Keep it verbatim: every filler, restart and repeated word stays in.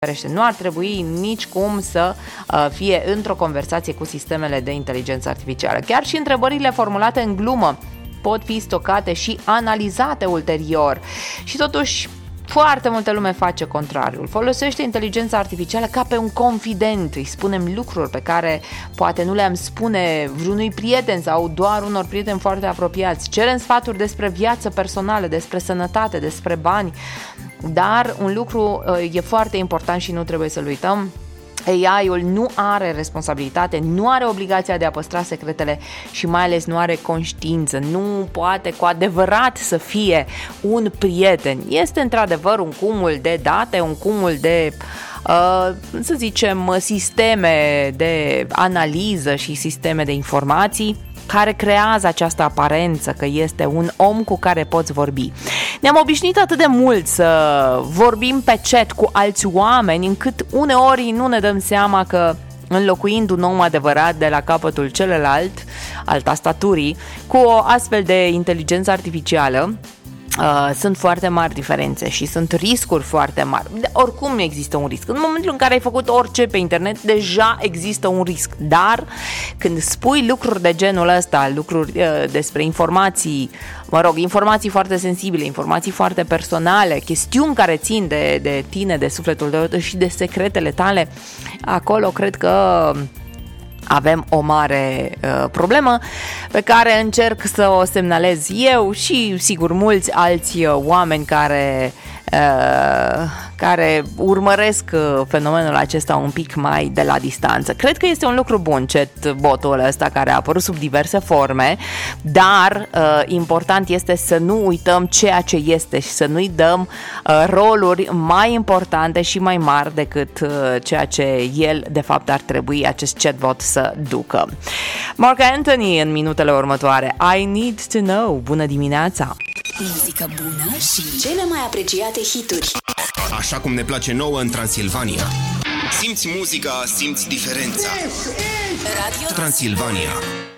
Nu ar trebui nici cum să uh, fie într-o conversație cu sistemele de inteligență artificială. Chiar și întrebările formulate în glumă pot fi stocate și analizate ulterior. Și totuși, foarte multă lume face contrariul. Folosește inteligența artificială ca pe un confident. Îi spunem lucruri pe care poate nu le-am spune vreunui prieten sau doar unor prieteni foarte apropiați. Cerem sfaturi despre viață personală, despre sănătate, despre bani. Dar un lucru e foarte important și nu trebuie să-l uităm. A I-ul nu are responsabilitate, nu are obligația de a păstra secretele și mai ales nu are conștiință, nu poate cu adevărat să fie un prieten. Este într-adevăr un cumul de date, un cumul de, uh, să zicem, sisteme de analiză și sisteme de informații care creează această aparență că este un om cu care poți vorbi. Ne-am obișnuit atât de mult să vorbim pe chat cu alți oameni, încât uneori nu ne dăm seama că înlocuind un om adevărat de la capătul celălalt al tastaturii cu o astfel de inteligență artificială, Uh, sunt foarte mari diferențe și sunt riscuri foarte mari. Oricum există un risc. În momentul în care ai făcut orice pe internet, deja există un risc. Dar când spui lucruri de genul ăsta, lucruri uh, despre informații, mă rog, informații foarte sensibile, informații foarte personale, chestiuni care țin de, de tine, de sufletul tău și de secretele tale, acolo cred că avem o mare uh, problemă pe care încerc să o semnalez eu și, sigur, mulți alți uh, oameni care, uh, care urmăresc uh, fenomenul acesta un pic mai de la distanță. Cred că este un lucru bun chatbotul ăsta care a apărut sub diverse forme, dar uh, important este să nu uităm ceea ce este și să nu-i dăm uh, roluri mai importante și mai mari decât uh, ceea ce el, de fapt, ar trebui acest chatbot să ducă. Marc Anthony în minutele următoare. I Need to Know. Bună dimineața! Muzică bună și cele mai apreciate hituri. Așa cum ne place nouă în Transilvania. Simți muzica, simți diferența. Radio Transilvania.